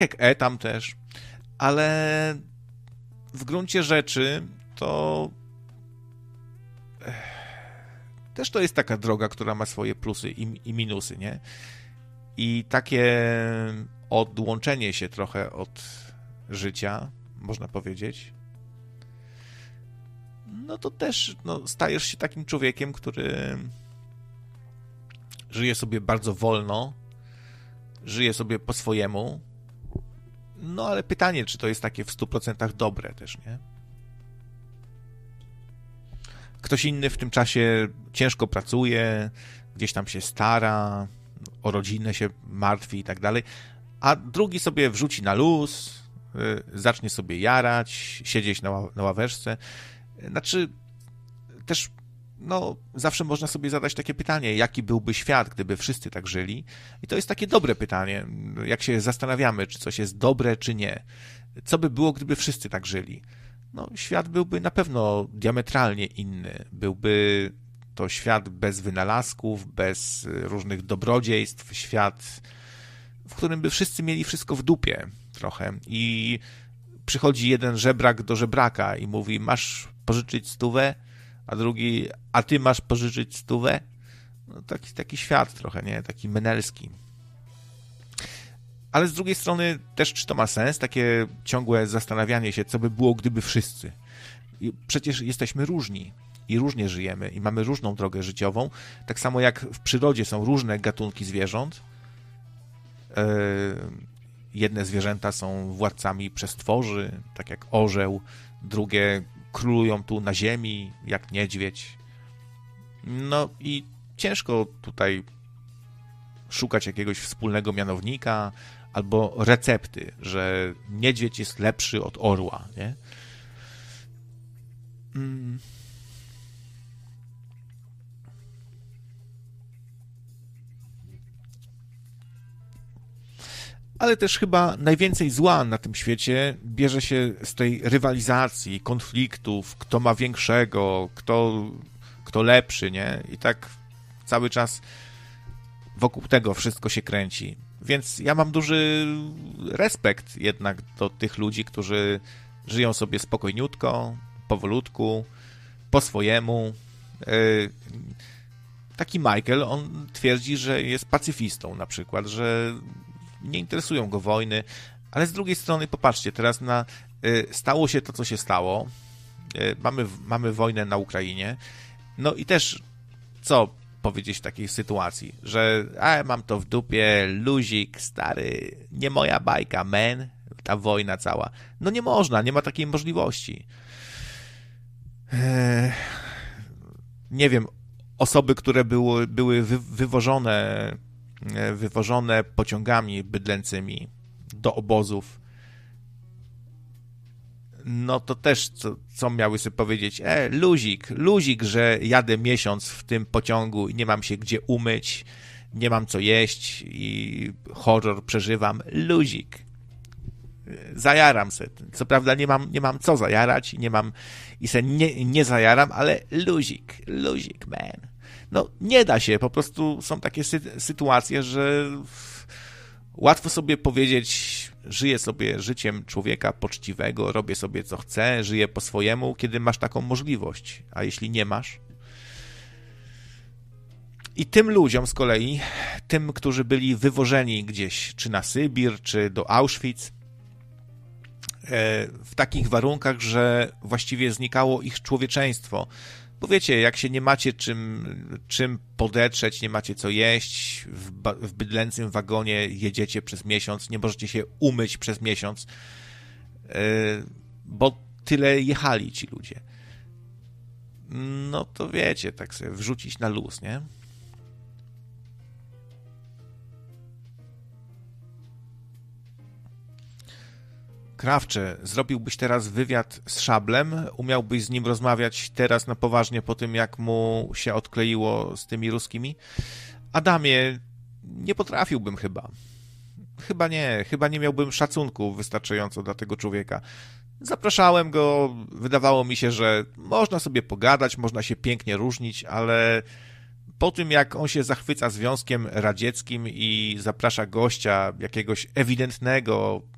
jak tam też, ale w gruncie rzeczy to też to jest taka droga, która ma swoje plusy i minusy, nie? I takie odłączenie się trochę od życia, można powiedzieć, no to też stajesz się takim człowiekiem, który żyje sobie bardzo wolno, żyje sobie po swojemu, no ale pytanie, czy to jest takie w 100% dobre też, nie? Ktoś inny w tym czasie ciężko pracuje, gdzieś tam się stara, o rodzinę się martwi i tak dalej, a drugi sobie wrzuci na luz, zacznie sobie jarać, siedzieć na ławeczce. Znaczy, też zawsze można sobie zadać takie pytanie, jaki byłby świat, gdyby wszyscy tak żyli? I to jest takie dobre pytanie, jak się zastanawiamy, czy coś jest dobre, czy nie. Co by było, gdyby wszyscy tak żyli? No, świat byłby na pewno diametralnie inny. Byłby to świat bez wynalazków, bez różnych dobrodziejstw, świat, w którym by wszyscy mieli wszystko w dupie trochę. I przychodzi jeden żebrak do żebraka i mówi, masz pożyczyć 100, a drugi, a ty masz pożyczyć 100? No, taki świat trochę, nie? Taki menelski. Ale z drugiej strony też, czy to ma sens? Takie ciągłe zastanawianie się, co by było, gdyby wszyscy. I przecież jesteśmy różni i różnie żyjemy i mamy różną drogę życiową. Tak samo jak w przyrodzie są różne gatunki zwierząt. Jedne zwierzęta są władcami przestworzy, tak jak orzeł, drugie królują tu na ziemi, jak niedźwiedź. No i ciężko tutaj szukać jakiegoś wspólnego mianownika albo recepty, że niedźwiedź jest lepszy od orła, nie? Ale też chyba najwięcej zła na tym świecie bierze się z tej rywalizacji, konfliktów, kto ma większego, kto lepszy, nie? I tak cały czas wokół tego wszystko się kręci. Więc ja mam duży respekt jednak do tych ludzi, którzy żyją sobie spokojniutko, powolutku, po swojemu. Taki Michael, on twierdzi, że jest pacyfistą na przykład, że nie interesują go wojny, ale z drugiej strony, popatrzcie, teraz stało się to, co się stało. Mamy wojnę na Ukrainie. No i też co powiedzieć w takiej sytuacji, że mam to w dupie, luzik, stary, nie moja bajka, man, ta wojna cała. No nie można, nie ma takiej możliwości. Nie wiem, osoby, które były wywożone pociągami bydlęcymi do obozów, no to też co miały sobie powiedzieć? Luzik, że jadę miesiąc w tym pociągu i nie mam się gdzie umyć, nie mam co jeść i horror przeżywam. Luzik. Zajaram se. Co prawda nie mam co zajarać i se nie zajaram, ale luzik, man. No nie da się, po prostu są takie sytuacje, że łatwo sobie powiedzieć, żyję sobie życiem człowieka poczciwego, robię sobie co chcę, żyję po swojemu, kiedy masz taką możliwość, a jeśli nie masz. I tym ludziom z kolei, tym, którzy byli wywożeni gdzieś, czy na Sybir, czy do Auschwitz, w takich warunkach, że właściwie znikało ich człowieczeństwo. Bo wiecie, jak się nie macie czym podetrzeć, nie macie co jeść, w bydlęcym wagonie jedziecie przez miesiąc, nie możecie się umyć przez miesiąc, bo tyle jechali ci ludzie. No to wiecie, tak sobie wrzucić na luz, nie? Krawcze, zrobiłbyś teraz wywiad z Szablem? Umiałbyś z nim rozmawiać teraz na poważnie po tym, jak mu się odkleiło z tymi ruskimi? Adamie, nie potrafiłbym chyba. Chyba nie miałbym szacunku wystarczająco dla tego człowieka. Zapraszałem go, wydawało mi się, że można sobie pogadać, można się pięknie różnić, ale po tym, jak on się zachwyca Związkiem Radzieckim i zaprasza gościa jakiegoś ewidentnego